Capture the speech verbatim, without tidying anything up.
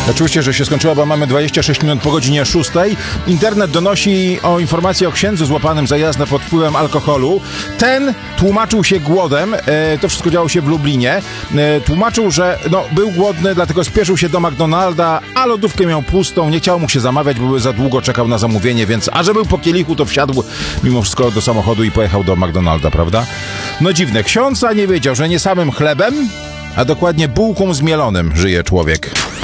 Oczywiście, że się skończyła, bo mamy dwadzieścia sześć minut po godzinie szóstej. Internet donosi o informacji o księdzu złapanym za jazdę pod wpływem alkoholu. Ten tłumaczył się głodem. E, to wszystko działo się w Lublinie. E, tłumaczył, że no, był głodny, dlatego spieszył się do McDonalda, a lodówkę miał pustą. Nie chciał mu się zamawiać, bo za długo czekał na zamówienie, więc a że był po kielichu, to wsiadł mimo wszystko do samochodu i pojechał do McDonalda, prawda? No dziwne. Ksiądz nie wiedział, że nie samym chlebem, a dokładnie bułką z mielonym żyje człowiek.